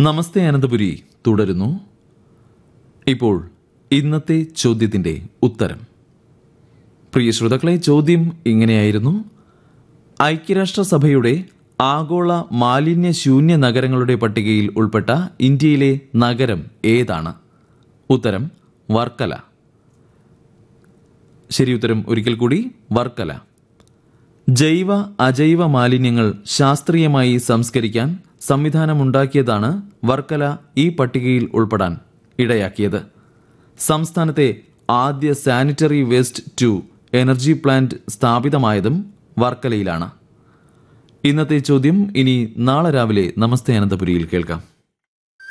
നമസ്തേ അനന്തപുരി തുടരുന്നു. ഇപ്പോൾ ഇന്നത്തെ ചോദ്യത്തിന്റെ ഉത്തരം. പ്രിയ ശ്രോതാക്കളെ, ചോദ്യം ഇങ്ങനെയായിരുന്നു: ഐക്യരാഷ്ട്രസഭയുടെ ആഗോള മാലിന്യശൂന്യ നഗരങ്ങളുടെ പട്ടികയിൽ ഉൾപ്പെട്ട ഇന്ത്യയിലെ നഗരം ഏതാണ്? ഉത്തരം വർക്കല. ശരി ഉത്തരം ഒരിക്കൽ കൂടി, വർക്കല. ജൈവ അജൈവ മാലിന്യങ്ങൾ ശാസ്ത്രീയമായി സംസ്കരിക്കാൻ സംവിധാനമുണ്ടാക്കിയതാണ് വർക്കല ഈ പട്ടികയിൽ ഉൾപ്പെടാൻ ഇടയാക്കിയത്. സംസ്ഥാനത്തെ ആദ്യ sanitary waste to energy plant സ്ഥാപിതമായതും വർക്കലയിലാണ്. ഇന്നത്തെ ചോദ്യം ഇനി നാളെ രാവിലെ നമസ്തേ അനന്തപുരിയിൽ കേൾക്കാം.